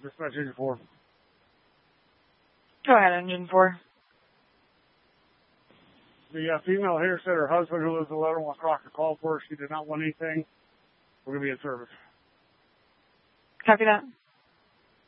Dispatch Engine 4. Go ahead, Engine 4. The female here said her husband, who lives alone, wants Crocker called for her. She did not want anything. We're going to be in service. Copy that.